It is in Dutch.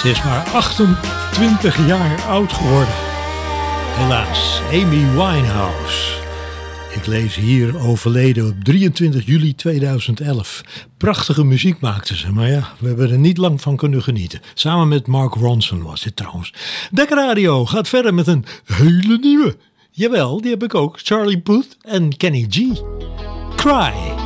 Ze is maar 28 jaar oud geworden. Helaas, Amy Winehouse. Ik lees hier overleden op 23 juli 2011. Prachtige muziek maakte ze, maar ja, we hebben er niet lang van kunnen genieten. Samen met Mark Ronson was dit trouwens. Dekker Radio gaat verder met een hele nieuwe. Jawel, die heb ik ook. Charlie Puth en Kenny G. Cry.